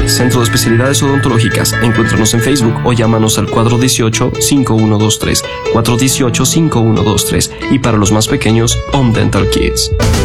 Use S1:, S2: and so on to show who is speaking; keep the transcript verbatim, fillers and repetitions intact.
S1: Centro de Especialidades Odontológicas. Encuéntranos en Facebook o llámanos al cuatro uno ocho, cinco uno dos tres, cuatro uno ocho, cinco uno dos tres y para los más pequeños, Home Dental Kids.